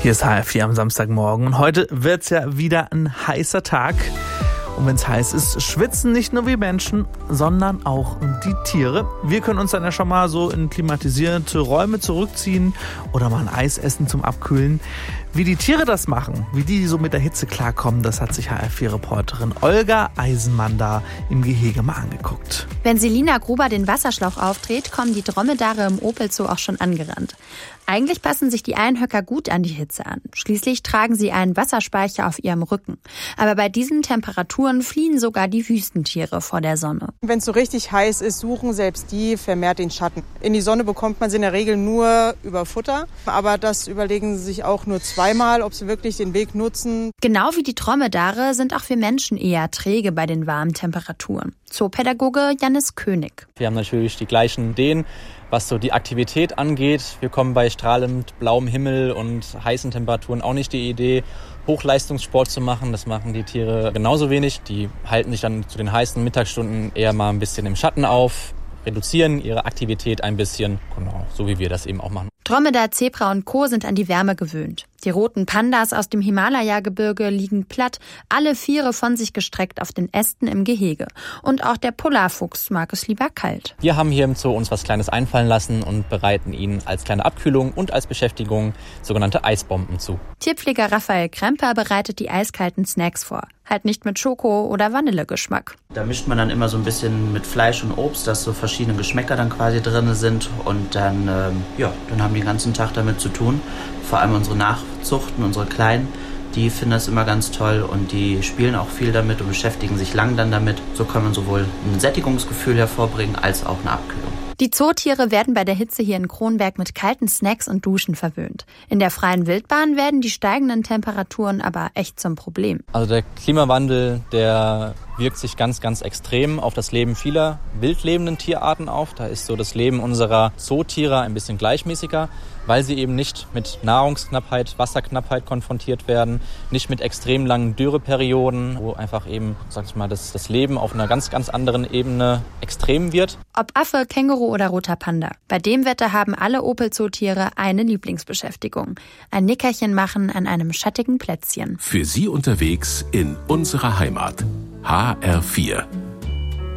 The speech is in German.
Hier ist HR4 am Samstagmorgen und heute wird's ja wieder ein heißer Tag. Und wenn es heiß ist, schwitzen nicht nur wir Menschen, sondern auch die Tiere. Wir können uns dann ja schon mal so in klimatisierte Räume zurückziehen oder mal ein Eis essen zum Abkühlen. Wie die Tiere das machen, wie die so mit der Hitze klarkommen, das hat sich HR4-Reporterin Olga Eisenmann da im Gehege mal angeguckt. Wenn Selina Gruber den Wasserschlauch aufdreht, kommen die Dromedare im Opel-Zoo auch schon angerannt. Eigentlich passen sich die Einhöcker gut an die Hitze an. Schließlich tragen sie einen Wasserspeicher auf ihrem Rücken. Aber bei diesen Temperaturen fliehen sogar die Wüstentiere vor der Sonne. Wenn es so richtig heiß ist, suchen selbst die vermehrt den Schatten. In die Sonne bekommt man sie in der Regel nur über Futter. Aber das überlegen sie sich auch nur zweimal, ob sie wirklich den Weg nutzen. Genau wie die Dromedare sind auch wir Menschen eher träge bei den warmen Temperaturen. Zoopädagoge Jannis König. Wir haben natürlich die gleichen Ideen, was so die Aktivität angeht. Wir kommen bei strahlend blauem Himmel und heißen Temperaturen auch nicht die Idee, Hochleistungssport zu machen. Das machen die Tiere genauso wenig. Die halten sich dann zu den heißen Mittagsstunden eher mal ein bisschen im Schatten auf, reduzieren ihre Aktivität ein bisschen, genau, so wie wir das eben auch machen. Dromedar, Zebra und Co. sind an die Wärme gewöhnt. Die roten Pandas aus dem Himalaya-Gebirge liegen platt, alle Viere von sich gestreckt auf den Ästen im Gehege. Und auch der Polarfuchs mag es lieber kalt. Wir haben hier im Zoo uns was Kleines einfallen lassen und bereiten ihnen als kleine Abkühlung und als Beschäftigung sogenannte Eisbomben zu. Tierpfleger Raphael Kremper bereitet die eiskalten Snacks vor. Halt nicht mit Schoko- oder Vanillegeschmack. Da mischt man dann immer so ein bisschen mit Fleisch und Obst, dass so verschiedene Geschmäcker dann quasi drin sind. Und dann, dann haben die den ganzen Tag damit zu tun. Vor allem unsere Nachzuchten, unsere Kleinen, die finden das immer ganz toll und die spielen auch viel damit und beschäftigen sich lang dann damit. So kann man sowohl ein Sättigungsgefühl hervorbringen als auch eine Abkühlung. Die Zootiere werden bei der Hitze hier in Kronberg mit kalten Snacks und Duschen verwöhnt. In der freien Wildbahn werden die steigenden Temperaturen aber echt zum Problem. Also der Klimawandel, der wirkt sich ganz, ganz extrem auf das Leben vieler wildlebenden Tierarten auf. Da ist so das Leben unserer Zootiere ein bisschen gleichmäßiger, weil sie eben nicht mit Nahrungsknappheit, Wasserknappheit konfrontiert werden, nicht mit extrem langen Dürreperioden, wo einfach eben, sag ich mal, das Leben auf einer ganz, ganz anderen Ebene extrem wird. Ob Affe, Känguru oder roter Panda. Bei dem Wetter haben alle Opel-Zootiere eine Lieblingsbeschäftigung. Ein Nickerchen machen an einem schattigen Plätzchen. Für Sie unterwegs in unserer Heimat. HR4.